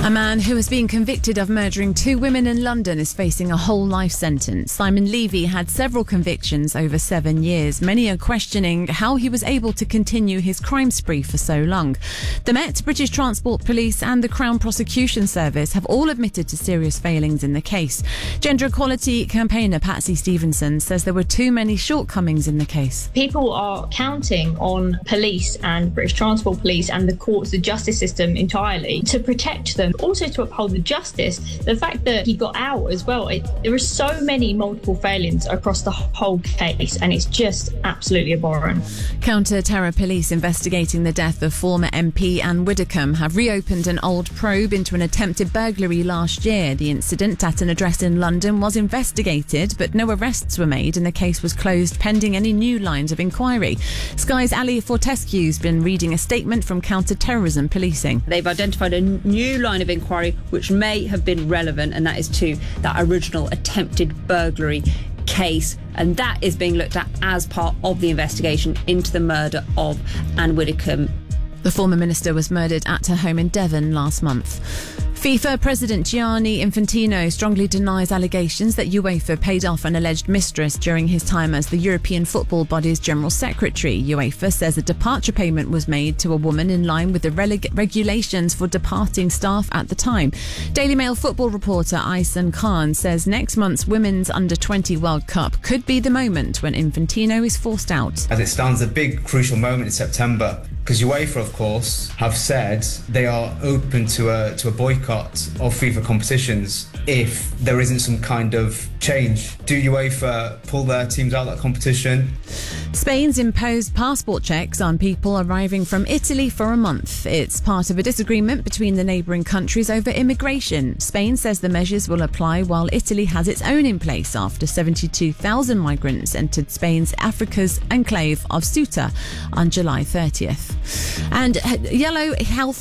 A man who has been convicted of murdering 2 women in London is facing a whole life sentence. Simon Levy had several convictions over 7 years. Many are questioning how he was able to continue his crime spree for so long. The Met, British Transport Police and the Crown Prosecution Service have all admitted to serious failings in the case. Gender equality campaigner Patsy Stevenson says there were too many shortcomings in the case. People are counting on police and British Transport Police and the courts, the justice system entirely, to protect them. Also to uphold the justice. The fact that he got out as well, there are so many multiple failings across the whole case, and it's just absolutely abhorrent. Counter-terror police investigating the death of former MP Anne Widdecombe have reopened an old probe into an attempted burglary last year. The incident at an address in London was investigated, but no arrests were made and the case was closed pending any new lines of inquiry. Sky's Ali Fortescue's been reading a statement from counter-terrorism policing. They've identified a new line of inquiry which may have been relevant, and that is to that original attempted burglary case, and that is being looked at as part of the investigation into the murder of Anne Widdecombe. The former minister was murdered at her home in Devon last month. FIFA President Gianni Infantino strongly denies allegations that UEFA paid off an alleged mistress during his time as the European football body's general secretary. UEFA says a departure payment was made to a woman in line with the regulations for departing staff at the time. Daily Mail football reporter Aysan Khan says next month's Women's Under-20 World Cup could be the moment when Infantino is forced out. As it stands, a big crucial moment in September, because UEFA, of course, have said they are open to a boycott of FIFA competitions if there isn't some kind of change. Do UEFA pull their teams out of that competition? Spain's imposed passport checks on people arriving from Italy for a month. It's part of a disagreement between the neighbouring countries over immigration. Spain says the measures will apply while Italy has its own in place after 72,000 migrants entered Spain's Africa's enclave of Ceuta on July 30th. And yellow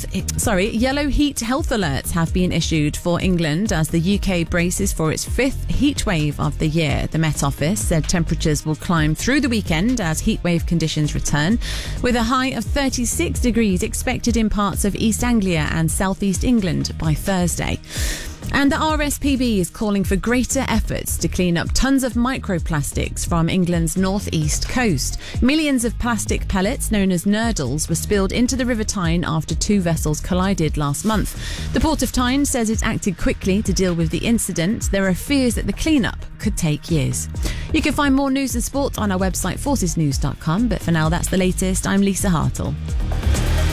heat health alerts have been issued for England as the UK braces for its 5th heat wave of the year. The Met Office said temperatures will climb through the weekend as heatwave conditions return, with a high of 36 degrees expected in parts of East Anglia and South East England by Thursday. And the RSPB is calling for greater efforts to clean up tons of microplastics from England's northeast coast. Millions of plastic pellets, known as nurdles, were spilled into the River Tyne after 2 vessels collided last month. The Port of Tyne says it acted quickly to deal with the incident. There are fears that the clean-up could take years. You can find more news and sport on our website, forcesnews.com. But for now, that's the latest. I'm Lisa Hartle.